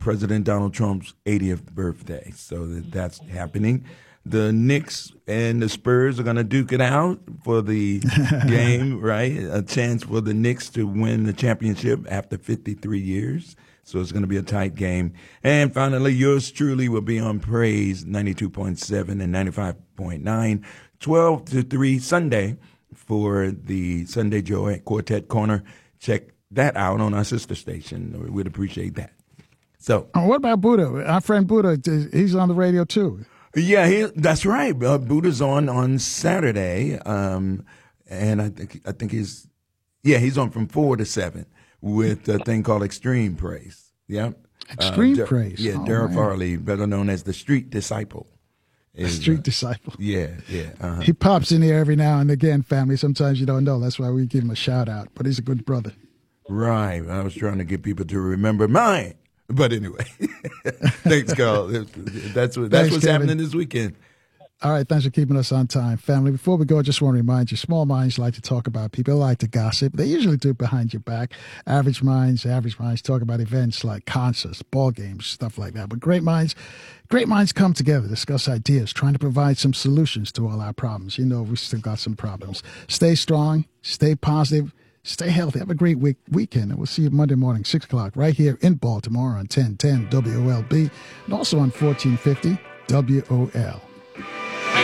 President Donald Trump's 80th birthday. So that's happening. The Knicks and the Spurs are going to duke it out for the game, right? A chance for the Knicks to win the championship after 53 years. So it's going to be a tight game. And finally, yours truly will be on Praise 92.7 and 95.9, 12 to 3 Sunday for the Sunday Joy Quartet Corner. Check that out on our sister station. We'd appreciate that. So, what about Buddha? Our friend Buddha, he's on the radio too. Yeah, that's right. Buddha's on Saturday, and I think he's on from 4 to 7 with a thing called Extreme Praise. Yeah, Extreme Praise. Yeah, Daryl Farley, better known as the Street Disciple. Street Disciple. Yeah. He pops in here every now and again, family. Sometimes you don't know. That's why we give him a shout out. But he's a good brother. Right. I was trying to get people to remember mine. But anyway, thanks, Carl. That's what's Kevin. happening this weekend. All right, thanks for keeping us on time. Family, before we go, I just want to remind you, small minds like to talk about people, like to gossip. They usually do it behind your back. Average minds talk about events like concerts, ball games, stuff like that. But great minds come together, discuss ideas, trying to provide some solutions to all our problems. You know, we still got some problems. Stay strong, stay positive, stay healthy. Have a great weekend. And we'll see you Monday morning, 6 o'clock, right here in Baltimore on 1010 WOLB and also on 1450 WOL.